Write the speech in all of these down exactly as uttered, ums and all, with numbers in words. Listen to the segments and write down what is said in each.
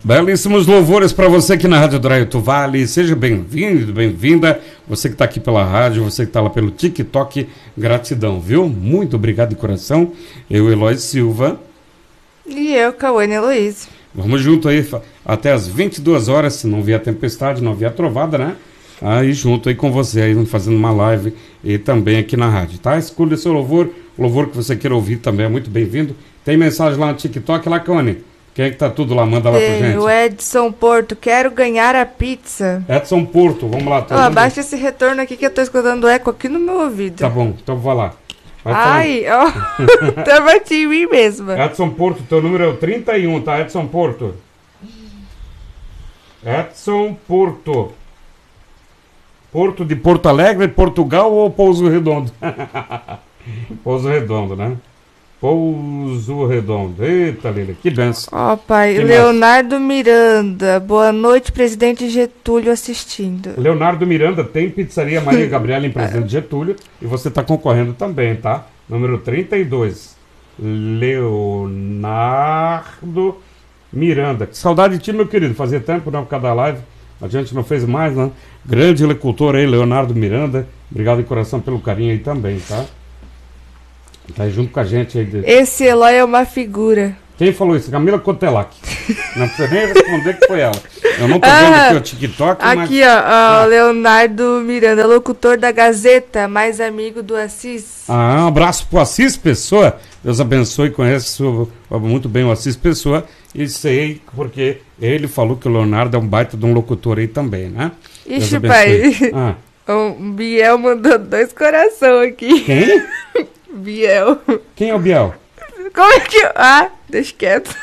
Belíssimos louvores para você aqui na Rádio Draiuto Vale. Seja bem-vindo, bem-vinda. Você que está aqui pela rádio, você que está lá pelo TikTok, gratidão, viu? Muito obrigado de coração. Eu, Eloy Silva. E eu, Cauane Heloísa. Vamos junto aí até as vinte e duas horas, se não vier tempestade, não vier trovada, né? Aí junto aí com você, aí fazendo uma live e também aqui na rádio, tá? Escolha o seu louvor, o louvor que você queira ouvir também é muito bem-vindo. Tem mensagem lá no TikTok, lá, Cauane? Quem é que tá tudo lá? Manda lá pra gente. O Edson Porto, quero ganhar a pizza. Edson Porto, vamos lá. Oh, abaixa esse retorno aqui que eu tô escutando eco aqui no meu ouvido. Tá bom, então vai lá. Vai Ai, ó, oh, tá bati em mim mesma. Edson Porto, teu número é o trinta e um, tá? Edson Porto. Edson Porto. Porto de Porto Alegre, Portugal ou Pouso Redondo? Pouso Redondo, né? Pouso Redondo. Eita, Lili, que benção. Ó, oh, pai, que Leonardo mais? Miranda. Boa noite, presidente Getúlio assistindo. Leonardo Miranda tem Pizzaria Maria Gabriela em Presidente Getúlio. E você tá concorrendo também, tá? Número trinta e dois. Leonardo Miranda. Que saudade de ti, meu querido. Fazia tempo, não, por causa da live. A gente não fez mais, né? Grande agricultor aí, Leonardo Miranda. Obrigado de coração pelo carinho aí também, tá? Tá aí junto com a gente aí. De... Esse Eloy é uma figura. Quem falou isso? Camila Cotelac. Não precisa nem responder que foi ela. Eu não tô vendo ah, aqui o TikTok, aqui, mas... ó, ó ah. Leonardo Miranda, locutor da Gazeta, mais amigo do Assis. Ah, um abraço pro Assis Pessoa. Deus abençoe, conheço muito bem o Assis Pessoa. E sei porque ele falou que o Leonardo é um baita de um locutor aí também, né? Ixi, pai. Ah. O Biel mandou dois coração aqui. Quem? Biel. Quem é o Biel? Como é que... Ah, deixa quieto.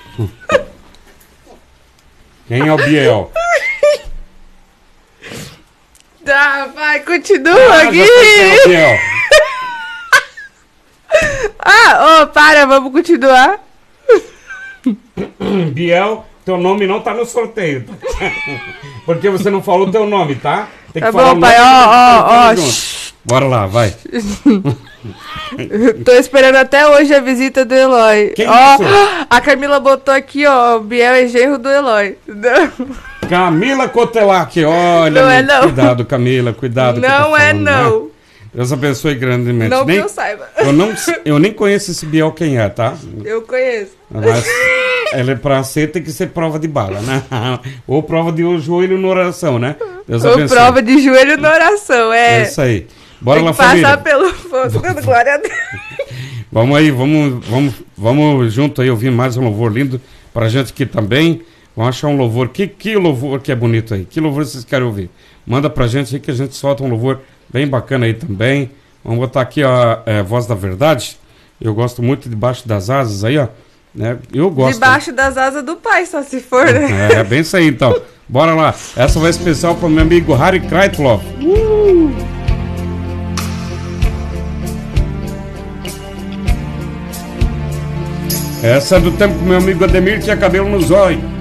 Quem é o Biel? Tá, vai, continua ah, aqui. Já sei quem é o Biel. Ah, ô, oh, para, vamos continuar. Biel, teu nome não tá no sorteio. Porque você não falou teu nome, tá? Tem que tá falar bom, pai, ó, ó, ó. Bora lá, vai. Tô esperando até hoje a visita do Eloy. Quem ó, isso? A Camila botou aqui, ó, o Biel é genro do Eloy. Não. Camila Cotelac, olha. Não é não. Cuidado, Camila, cuidado. Não tá é falando, não. Né? Deus abençoe grandemente. Não nem, que eu saiba. Eu, não, eu nem conheço esse Biel quem é, tá? Eu conheço. Mas ela é pra ser, tem que ser prova de bala, né? Ou prova de joelho na oração, né? Deus Ou prova de joelho na oração, é. É isso aí. Bora tem lá, que passar família. pelo fogo, dando glória a Deus. Vamos aí, vamos, vamos, vamos junto aí ouvir mais um louvor lindo pra gente aqui também. Vamos achar um louvor. Que, que louvor que é bonito aí? Que louvor vocês querem ouvir? Manda pra gente aí que a gente solta um louvor bem bacana aí também. Vamos botar aqui a é, Voz da Verdade. Eu gosto muito Debaixo das Asas aí, ó. Né? Eu gosto. Debaixo das asas do pai, só se for, né? É, é bem isso aí então. Bora lá. Essa vai especial pro meu amigo Harry Kreitloff. Uh! Essa é do tempo que meu amigo Ademir tinha cabelo no zóio.